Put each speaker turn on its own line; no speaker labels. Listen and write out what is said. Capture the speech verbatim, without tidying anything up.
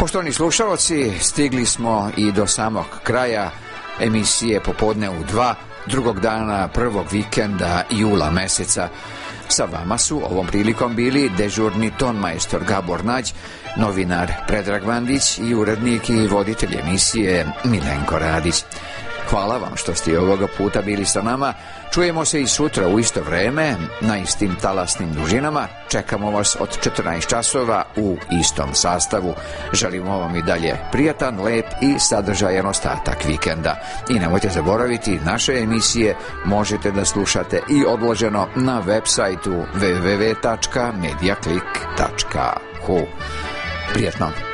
Poštovani slušalci, stigli smo i do samog kraja emisije Popodne u dva, drugog dana prvog vikenda jula meseca. Sa vama su ovom prilikom bili dežurni tonmajstor Gabor Nađ, novinar Predrag Vandić i urednik i voditelj emisije Milenko Radić. Hvala vam što ste ovoga puta bili sa nama. Čujemo se i sutra u isto vreme, na istim talasnim dužinama. Čekamo vas od četrnaest časova u istom sastavu. Želimo vam i dalje prijatan, lep i sadržajan ostatak vikenda. I nemojte zaboraviti, naše emisije možete da slušate i odloženo na web sajtu w w w tačka mediaclick tačka hu. Prijatno!